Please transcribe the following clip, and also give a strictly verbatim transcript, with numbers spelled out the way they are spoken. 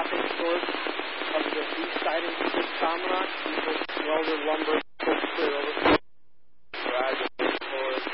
stopping source of the beach siding to Shamrock, because the older lumber